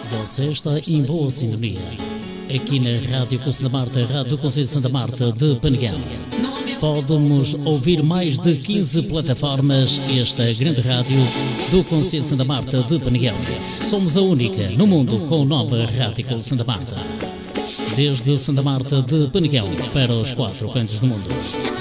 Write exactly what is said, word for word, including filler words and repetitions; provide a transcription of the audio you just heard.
Você está em boa sintonia. Aqui na Rádio Conselho Santa Marta, Rádio do Conselho de Santa Marta de Penegão. Podemos ouvir mais de quinze plataformas. Esta grande rádio do Conselho de Santa Marta de Penegão. Somos a única no mundo com o nome Rádio Conselho Santa Marta. Desde Santa Marta de Penegão para os quatro cantos do mundo.